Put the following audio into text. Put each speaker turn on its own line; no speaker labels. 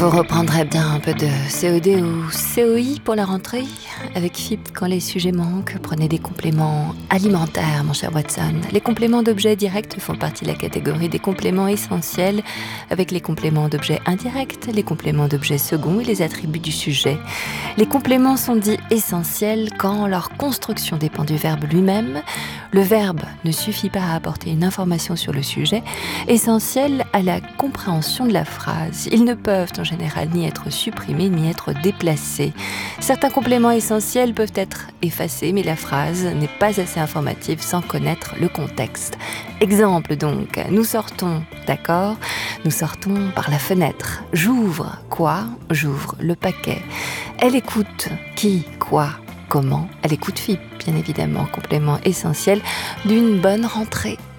Vous reprendrez bien un peu de COD ou COI pour la rentrée. Avec FIP, quand les sujets manquent, prenez des compléments alimentaires, mon cher Watson. Les compléments d'objets directs font partie de la catégorie des compléments essentiels, avec les compléments d'objets indirects, les compléments d'objets seconds et les attributs du sujet. Les compléments sont dits essentiels quand leur construction dépend du verbe lui-même. Le verbe ne suffit pas à apporter une information sur le sujet, essentiel à la compréhension de la phrase. Ils ne peuvent en général ni être supprimés ni être déplacés. Certains compléments essentiels peuvent être effacés, mais la phrase n'est pas assez informative sans connaître le contexte. Exemple donc, nous sortons, d'accord ? Nous sortons par la fenêtre. J'ouvre quoi ? J'ouvre le paquet. Elle écoute qui ? Quoi ? Comment ? Elle écoute FIP, bien évidemment, complément essentiel d'une bonne rentrée.